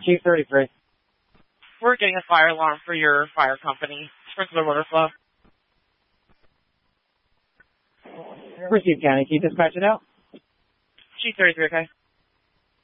Chief 33. We're getting a fire alarm for your fire company. Sprinkler water flow. Received, County. Can you dispatch it out? Chief 33, okay.